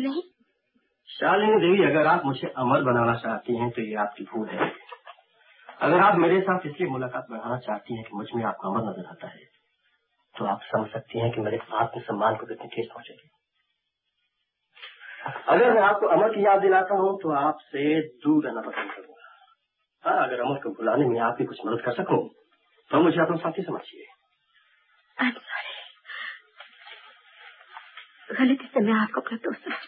नहीं। शालिनी देवी, अगर आप मुझे अमर बनाना चाहती हैं तो ये आपकी भूल है। अगर आप मेरे साथ इसलिए मुलाकात बढ़ाना चाहती हैं कि मुझ में आपका अमर नजर आता है, तो आप समझ सकती हैं कि मेरे आत्मसम्मान को कितनी ठेस पहुंचेगी। अगर मैं आपको अमर की याद दिलाता हूँ तो आपसे दूर रहना पसंद करूंगा। हाँ, अगर अमर को भुलाने में आपकी कुछ मदद कर सकूं तो मुझे अपना साथी समझिए। गलती से मैं आपको अपना दोस्त समझ